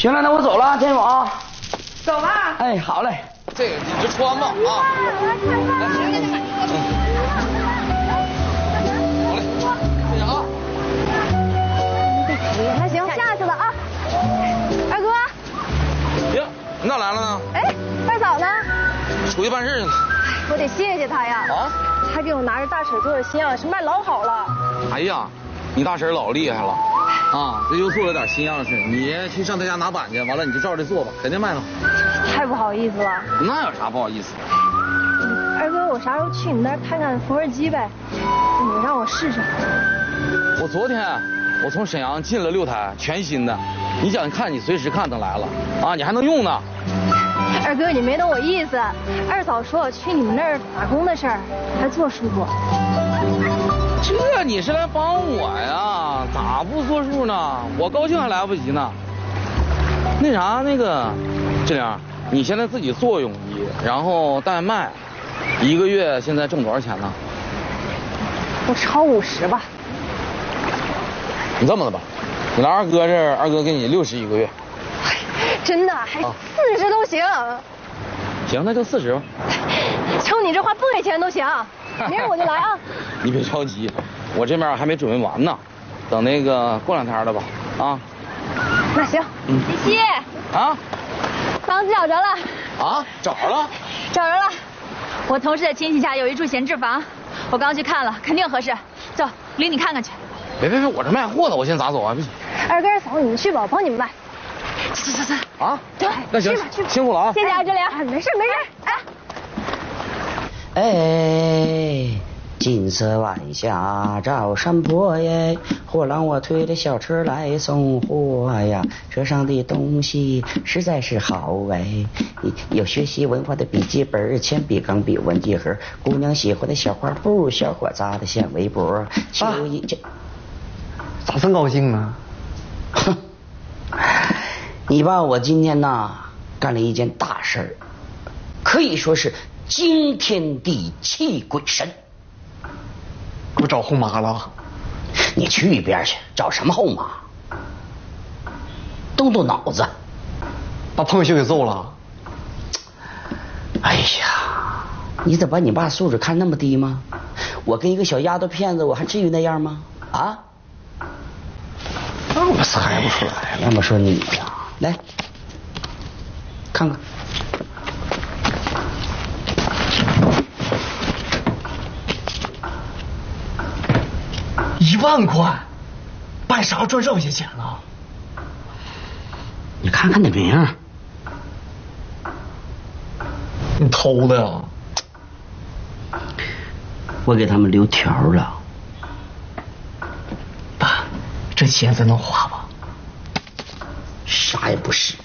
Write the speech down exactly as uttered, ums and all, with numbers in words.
行了，那我走了，天勇啊。 走吧。 哎，好嘞。 这个你就穿吧啊。来，行行行。好嘞，谢谢啊。 那行，下去了啊。二哥。 行，你咋来了呢？ 哎，二嫂呢？ 出去办事去了。 我得谢谢他呀。 啊？ 他给我拿着大婶做的新样式，卖老好了。 哎呀，你大婶老厉害了，啊，这又做了点新样式，你去上他家拿板去，完了你就照着做吧，肯定卖得好。 太不好意思了。 那有啥不好意思？ 二哥，我啥时候去你那儿看看缝纫机呗？你让我试试。 我昨天我从沈阳进了六台全新的，你想看你随时看能来了啊，你还能用呢。 二哥，你没懂我意思。二嫂说我去你们那儿打工的事儿，还做数不？ 这你是来帮我呀？咋不作数呢？我高兴还来不及呢。那啥，那个志玲，你现在自己做泳衣，然后代卖，一个月现在挣多少钱呢？ 我超五十吧。 你这么的吧，你来二哥这儿，二哥给你六十一个月。 真的，还四十都行。啊、 行，那就四十吧。 瞅你这话，不给钱都行。明儿我就来啊。 你别着急，我这边还没准备完呢，等那个过两天的吧，啊。 那行。嗯。西西。 啊。 房子找着了。 啊？找着了？ 找着了。我同事的亲戚家有一处闲置房，我刚去看了，肯定合适。走，领你看看去。 别别别，我这卖货呢，我先咋走啊？不行。二哥二嫂，你们去吧，我帮你们卖。 走走走。啊？对，那行，辛苦了啊。 谢谢啊，志玲。哎，没事没事。 哎。哎，金色晚霞照山坡耶，货郎我推着小车来送货呀，车上的东西实在是好哎，有学习文化的笔记本、铅笔、钢笔、文具盒，姑娘喜欢的小花布，小伙扎的线围脖，秋衣这。 咋这么高兴呢？ 哼，你爸我今天呐干了一件大事儿，可以说是惊天地泣鬼神。 我找后妈了。 你去一边去，找什么后妈？动动脑子。 把彭秀给揍了。 哎呀，你怎么把你爸素质看那么低吗？我跟一个小丫头片子，我还至于那样吗？啊？ 那我猜不出来。 那么说你呀，来看看。 一万块，办啥赚这么些钱了？ 你看看那名， 你偷的呀？ 我给他们留条了。 爸，这钱咱能花吧？ 啥也不是。